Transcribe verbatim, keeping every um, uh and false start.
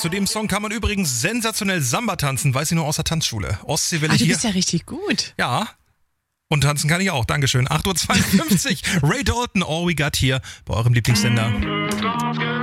Zu dem Song kann man übrigens sensationell Samba tanzen, weiß ich nur aus der Tanzschule. Ostseewelle Ah, du hier. bist ja richtig gut. Ja. Und tanzen kann ich auch. Dankeschön. acht Uhr zweiundfünfzig. Ray Dalton, All We Got hier bei eurem Lieblingssender.